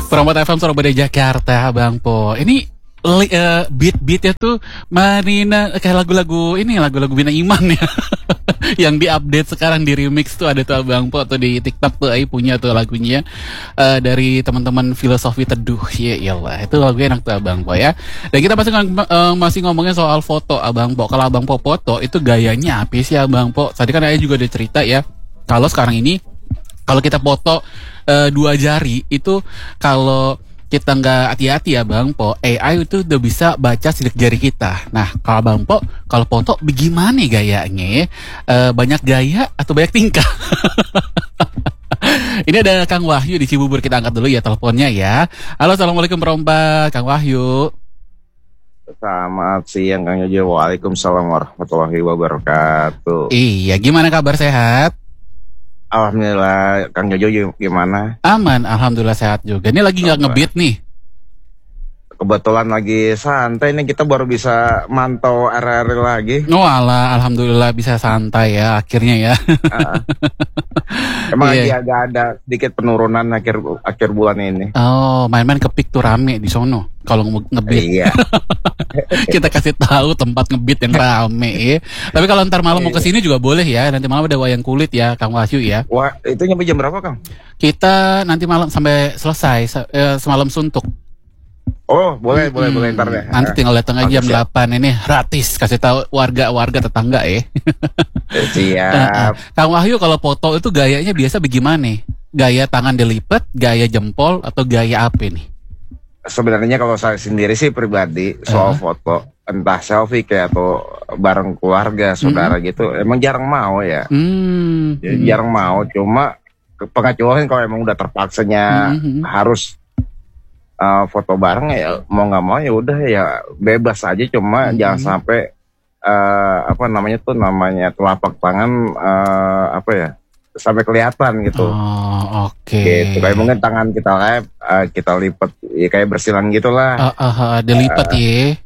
Promote FM Surabaya Jakarta, Bang Po. Ini beat-beatnya tuh Marina kayak lagu-lagu ini, lagu-lagu Bina Iman ya. Yang diupdate sekarang di remix tuh ada tuh Bang Po tuh di TikTok tuh punya tuh lagunya dari teman-teman Filosofi Teduh. Ya iyalah, itu lagu enak tuh Abang Po ya. Dan kita masih ngomongin soal foto Abang Po. Kalau Abang Po foto itu gayanya apa sih Abang Po? Tadi kan Ayah juga ada cerita ya. Kalau sekarang ini kalau kita foto 2 jari itu kalau kita nggak hati-hati ya Bang Po, AI itu udah bisa baca sidik jari kita. Nah kalau Bang Po, kalau foto bagaimana gayanya? Banyak gaya atau banyak tingkah? Ini ada Kang Wahyu di Cibubur, kita angkat dulu ya teleponnya ya. Halo, assalamualaikum perompak, Kang Wahyu. Selamat siang Kang Jojo. Waalaikumsalam warahmatullahi wabarakatuh. Iya, gimana kabar, sehat? Alhamdulillah, Kang Jojo gimana? Aman, alhamdulillah sehat juga. Ini lagi nggak ngebeat nih. Kebetulan lagi santai nih, kita baru bisa mantau RRI lagi. Oh alah, alhamdulillah bisa santai ya akhirnya ya. Emang lagi agak ada sedikit penurunan akhir bulan ini. Oh, main-main ke Pik tuh rame di sono kalau ngebeat. Iya. Kita kasih tahu tempat ngebeat yang rame ya. Tapi kalau ntar malam mau kesini juga boleh ya. Nanti malam ada wayang kulit ya, Kang Wahyu ya. Wah, itu nyampe jam berapa Kang? Kita nanti malam sampai selesai semalam suntuk. Oh, boleh ntar deh. Nanti tinggal datang aja jam 8 ini gratis, kasih tahu warga tetangga ya. Siap. Kang Wahyu kalau foto itu gayanya biasa bagaimana? Gaya tangan dilipat, gaya jempol, atau gaya apa nih? Sebenarnya kalau saya sendiri sih pribadi soal foto, entah selfie kayak atau bareng keluarga, saudara gitu, emang jarang mau ya. Jarang mau, cuma pengecualian kalau emang udah terpaksanya harus foto bareng ya mau nggak mau ya udah ya bebas aja, cuma jangan sampai namanya telapak tangan sampai kelihatan gitu. Oh, oke. Gitu. Kayak mungkin tangan kita lipat ya kayak bersilang gitulah. Dilipat ya.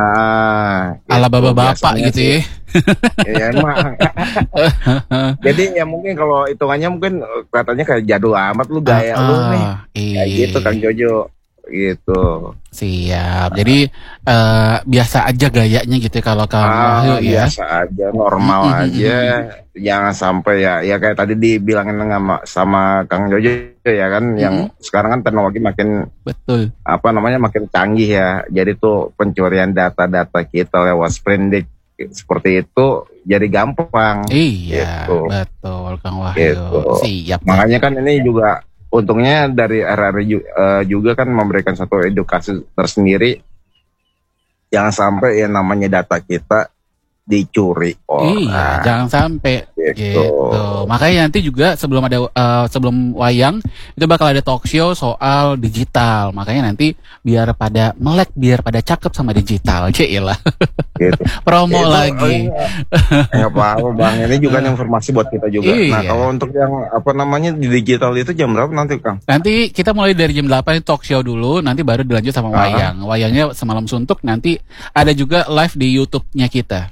Ala bapak-bapak gitu ya. Ya emang. Jadi ya mungkin kalau hitungannya mungkin katanya kayak jadul amat lu gaya lu nih. Kayak gitu Kang Jojo. Gitu. Siap. Jadi biasa aja gayanya gitu kalau kamu ya. Biasa aja, normal aja. Jangan sampai ya kayak tadi dibilangin sama Kang Jojo ya kan, yang sekarang kan teknologi makin makin canggih ya. Jadi tuh pencurian data-data kita lewat sprindik seperti itu jadi gampang. Iya, gitu. Betul Kang Wahyu. Gitu. Siap. Makanya kan ini juga untungnya dari RRI juga kan memberikan satu edukasi tersendiri, jangan sampai ya namanya data kita dicuri orang. Iya, jangan sampai gitu. Makanya nanti juga sebelum wayang itu bakal ada talk show soal digital. Makanya nanti biar pada melek, biar pada cakep sama digital. Cilah. Gitu. Promo gitu, lagi. Enggak apa-apa Bang, ini juga informasi buat kita juga. Iya. Nah, kalau untuk yang di digital itu jam berapa nanti Kang? Nanti kita mulai dari jam 8 talk show dulu, nanti baru dilanjut sama wayang. Wayangnya semalam suntuk, nanti ada juga live di YouTube-nya kita.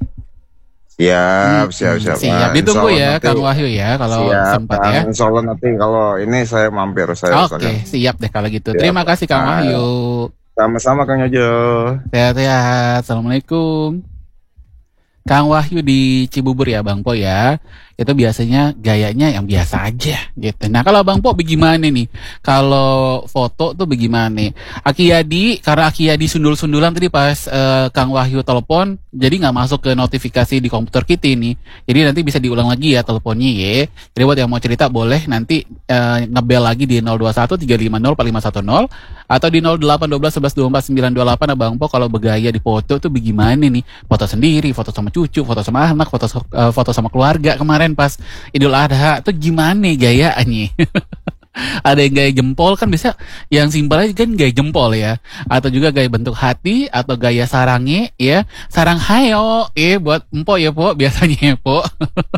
Siap. Ditunggu ya Kang Wahyu ya kalau sempat ya. Insya Allah nanti kalau ini saya mampir. Oke, siap deh kalau gitu. Siap. Terima kasih Kang Wahyu. Sama-sama Kang Jojo. Sehat-sehat. Assalamualaikum. Kang Wahyu di Cibubur ya Bang Po ya. Itu biasanya gayanya yang biasa aja gitu. Nah kalau Bang Po bagaimana nih? Kalau foto tuh bagaimana? Karena Aki Yadi sundul-sundulan tadi pas Kang Wahyu telepon, jadi nggak masuk ke notifikasi di komputer kita ini. Jadi nanti bisa diulang lagi ya teleponnya ya. Jadi buat yang mau cerita boleh nanti ngebel lagi di 021 350 4510 atau di 0812 11 24 928 Bang Po. Kalau bergaya di foto tuh bagaimana nih? Foto sendiri, foto sama cucu, foto sama anak, foto sama keluarga kemarin pas Idul Adha tuh gimana gayaannya? Ada yang gaya jempol kan bisa, yang simpel aja kan gaya jempol ya, atau juga gaya bentuk hati atau gaya sarangnya ya, sarang hayo buat empok ya Po biasanya ya Po.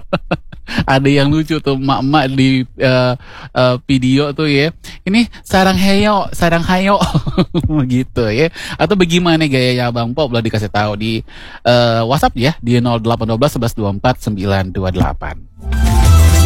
Ada yang lucu tuh emak-emak di video tuh ya, ini sarang hayo gitu ya. Atau bagaimana gayanya Bang Po, boleh dikasih tahu di WhatsApp ya di 0812 11 24 928.